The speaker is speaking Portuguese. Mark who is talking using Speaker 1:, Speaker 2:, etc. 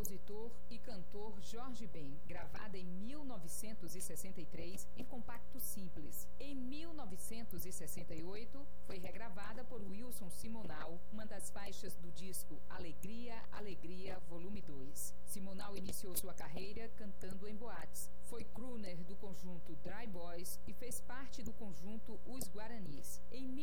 Speaker 1: compositor e cantor Jorge Ben, gravada em 1963 em compacto simples. Em 1968, foi regravada por Wilson Simonal, uma das faixas do disco Alegria, Alegria, volume 2. Simonal iniciou sua carreira cantando em boates. Foi crooner do conjunto Dry Boys e fez parte do conjunto Os Guaranis. Em